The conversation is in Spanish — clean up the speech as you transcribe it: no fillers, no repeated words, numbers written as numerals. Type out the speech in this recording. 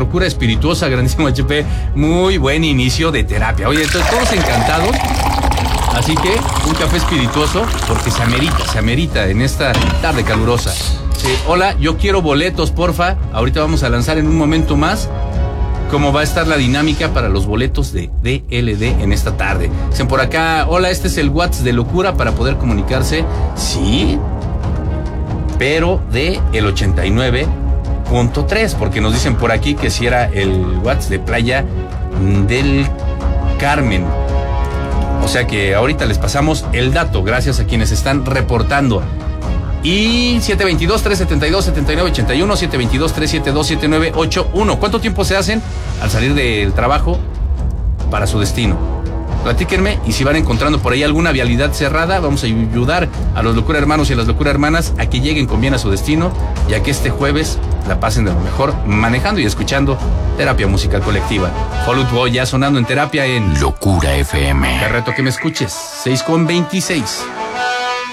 locura espirituosa, grandísimo HP. Muy buen inicio de terapia. Oye, entonces todos encantados. Así que un café espirituoso porque se amerita en esta tarde calurosa. Hola, yo quiero boletos, porfa. Ahorita vamos a lanzar en un momento más cómo va a estar la dinámica para los boletos de DLD en esta tarde. Dicen por acá, hola, este es el WhatsApp de locura para poder comunicarse. Sí, pero de el 89.3, porque nos dicen por aquí que si era el WhatsApp de Playa del Carmen. O sea que ahorita les pasamos el dato, gracias a quienes están reportando. Y 722-372-7981, 722-372-7981. ¿Cuánto tiempo se hacen al salir del trabajo para su destino? Platíquenme, y si van encontrando por ahí alguna vialidad cerrada, vamos a ayudar a los locura hermanos y a las locura hermanas a que lleguen con bien a su destino, ya que este jueves la pasen de lo mejor manejando y escuchando Terapia Musical Colectiva. Fall Out Boy ya sonando en terapia en Locura FM. Te reto que me escuches, 6:26.